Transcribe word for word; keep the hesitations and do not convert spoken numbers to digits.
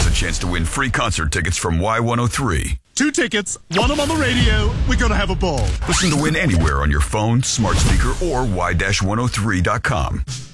a chance to win free concert tickets from Y one oh three. Two tickets, one them on the radio. We're going to have a ball. Listen to win anywhere on your phone, smart speaker, or Y one oh three dot com.